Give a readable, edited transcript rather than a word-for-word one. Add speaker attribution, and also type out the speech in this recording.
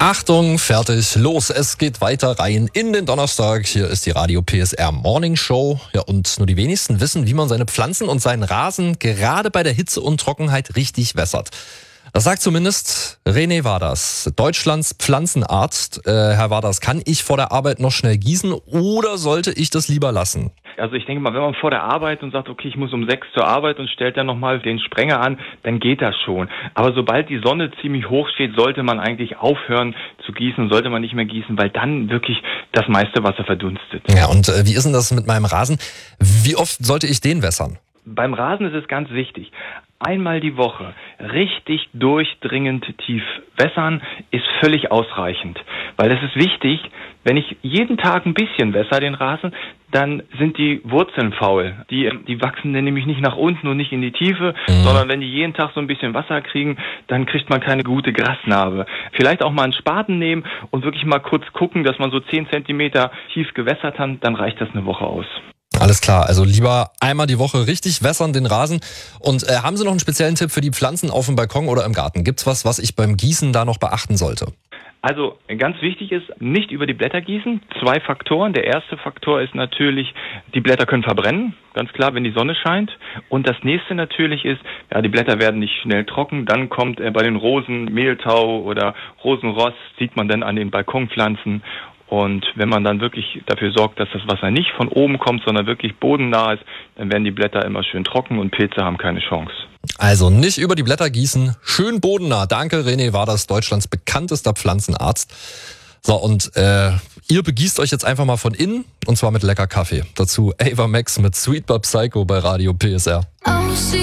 Speaker 1: Achtung, fertig, los, es geht weiter rein in den Donnerstag. Hier ist die Radio PSR Morning Show. Ja, und nur die wenigsten wissen, wie man seine Pflanzen und seinen Rasen gerade bei der Hitze und Trockenheit richtig wässert. Das sagt zumindest René Waders, Deutschlands Pflanzenarzt. Herr Waders, kann ich vor der Arbeit noch schnell gießen oder sollte ich das lieber lassen?
Speaker 2: Also ich denke mal, wenn man vor der Arbeit und sagt, okay, ich muss um 6 zur Arbeit und stellt dann nochmal den Sprenger an, dann geht das schon. Aber sobald die Sonne ziemlich hoch steht, sollte man eigentlich aufhören zu gießen, sollte man nicht mehr gießen, weil dann wirklich das meiste Wasser verdunstet.
Speaker 1: Ja, und wie ist denn das mit meinem Rasen? Wie oft sollte ich den wässern?
Speaker 2: Beim Rasen ist es ganz wichtig. Einmal die Woche richtig durchdringend tief wässern ist völlig ausreichend. Weil es ist wichtig, wenn ich jeden Tag ein bisschen wässer den Rasen, dann sind die Wurzeln faul. Die wachsen dann nämlich nicht nach unten und nicht in die Tiefe, sondern wenn die jeden Tag so ein bisschen Wasser kriegen, dann kriegt man keine gute Grasnarbe. Vielleicht auch mal einen Spaten nehmen und wirklich mal kurz gucken, dass man so 10 Zentimeter tief gewässert hat, dann reicht das eine Woche aus.
Speaker 1: Alles klar, also lieber einmal die Woche richtig wässern den Rasen. Und haben Sie noch einen speziellen Tipp für die Pflanzen auf dem Balkon oder im Garten? Gibt's was ich beim Gießen da noch beachten sollte?
Speaker 2: Also ganz wichtig ist, nicht über die Blätter gießen. 2 Faktoren. Der erste Faktor ist natürlich, die Blätter können verbrennen, ganz klar, wenn die Sonne scheint. Und das nächste natürlich ist, ja, die Blätter werden nicht schnell trocken. Dann kommt bei den Rosen Mehltau oder Rosenrost, sieht man dann an den Balkonpflanzen. Und wenn man dann wirklich dafür sorgt, dass das Wasser nicht von oben kommt, sondern wirklich bodennah ist, dann werden die Blätter immer schön trocken und Pilze haben keine Chance.
Speaker 1: Also nicht über die Blätter gießen, schön bodennah. Danke, René Waders, Deutschlands bekanntester Pflanzenarzt. So, und ihr begießt euch jetzt einfach mal von innen, und zwar mit lecker Kaffee. Dazu Ava Max mit Sweet But Psycho bei Radio PSR.